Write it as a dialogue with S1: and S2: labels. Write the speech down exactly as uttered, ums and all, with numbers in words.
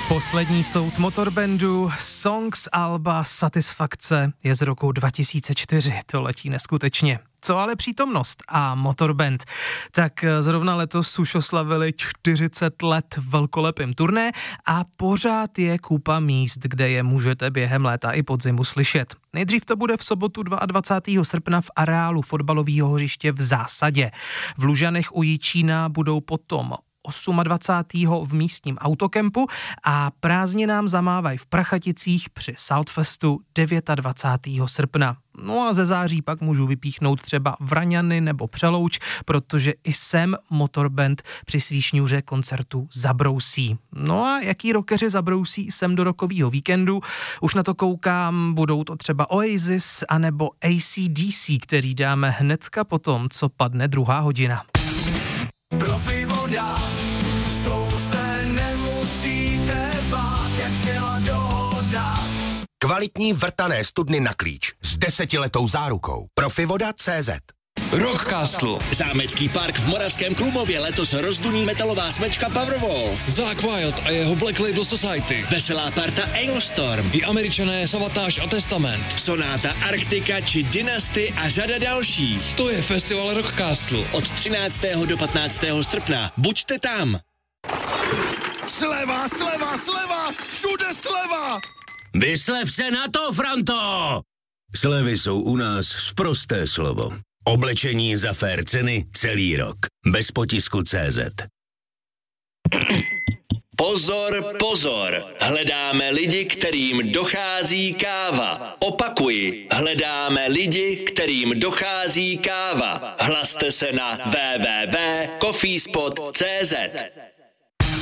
S1: Poslední soud Motorbandu, song z alba Satisfakce je z roku dva tisíce čtyři, to letí neskutečně. Co ale přítomnost a Motorband? Tak zrovna letos už oslavili čtyřicet let velkolepým turné a pořád je kupa míst, kde je můžete během léta i podzimu slyšet. Nejdřív to bude v sobotu dvacátého druhého srpna v areálu fotbalového hřiště v Zásadě. V Lužanech u Jičína budou potom dvacátého osmého v místním autokempu a prázdninám zamávají v Prachaticích při Saltfestu dvacátého devátého srpna. No a ze září pak můžu vypíchnout třeba Vraňany nebo Přelouč, protože i sem Motorband při Svíšňůře koncertu zabrousí. No a jaký rockeři zabrousí sem do rockového víkendu? Už na to koukám, budou to třeba Oasis anebo A C D C, který dáme hnedka potom, co padne druhá hodina.
S2: Profi voda, s tou se nemusíte bát, jak směla dohoda.
S3: Kvalitní vrtané studny na klíč s desetiletou zárukou. Profivoda tečka cé zet.
S4: Rockcastle.
S5: Zámecký park v Moravském Krumlově letos rozduní metalová smečka Powerwolf.
S4: Zakk Wylde a jeho Black Label Society.
S5: Veselá parta Ailstorm.
S4: I Američané Savatage a Testament.
S5: Sonáta Arktika či Dynasty a řada dalších.
S4: To je festival Rockcastle.
S5: Od třináctého do patnáctého srpna. Buďte tam.
S2: Sleva, sleva, sleva, všude sleva.
S6: Vyslev se na to, Franto! Slevy jsou u nás sprosté slovo. Oblečení za fair ceny celý rok. Bez potisku tečka cé zet.
S5: Pozor, pozor. Hledáme lidi, kterým dochází káva. Opakuji, hledáme lidi, kterým dochází káva. Hlaste se na w w w tečka coffeespot tečka cé zet.